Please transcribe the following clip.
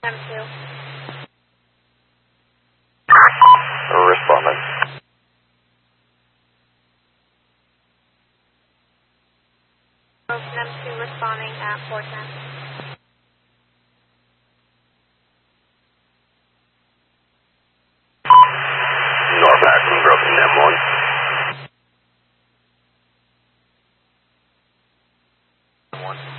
M2. Responding. M2 responding at 410. North Axon, broken M1. M1.